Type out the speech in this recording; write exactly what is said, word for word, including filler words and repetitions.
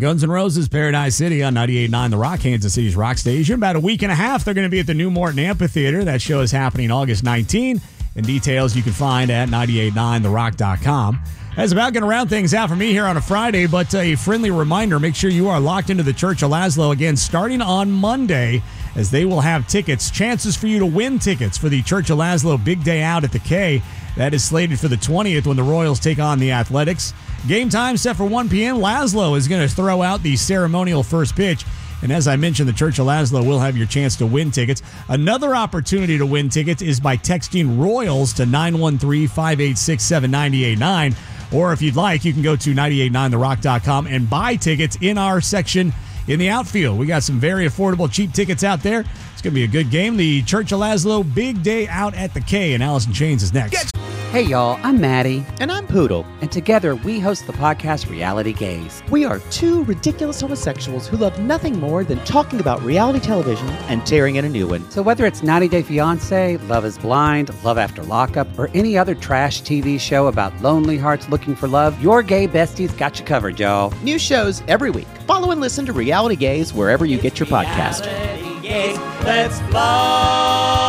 Guns N' Roses, Paradise City on ninety-eight point nine The Rock, Kansas City's rock station. About a week and a half, they're going to be at the New Morton Amphitheater. That show is happening August nineteenth. And details you can find at ninety-eight point nine the rock dot com. That's about going to round things out for me here on a Friday, but a friendly reminder, make sure you are locked into the Church of Laszlo again starting on Monday, as they will have tickets, chances for you to win tickets for the Church of Laszlo Big Day Out at the K. That is slated for the twentieth when the Royals take on the Athletics. Game time set for one p.m. Laszlo is going to throw out the ceremonial first pitch. And as I mentioned, the Church of Laszlo will have your chance to win tickets. Another opportunity to win tickets is by texting Royals to nine one three, five eight six, seven nine eight nine. Or if you'd like, you can go to ninety-eight point nine the rock dot com and buy tickets in our section in the outfield. We got some very affordable, cheap tickets out there. It's going to be a good game. The Church of Laszlo Big Day Out at the K, and Allison Chains is next. Hey y'all, I'm Maddie. And I'm Poodle. And together we host the podcast Reality Gaze. We are two ridiculous homosexuals who love nothing more than talking about reality television and tearing in a new one. So whether it's ninety day fiancé, Love is Blind, Love After Lockup, or any other trash T V show about lonely hearts looking for love, your gay besties got you covered, y'all. New shows every week. Follow and listen to Reality Gaze wherever you get your podcast. Gaze, let's fly.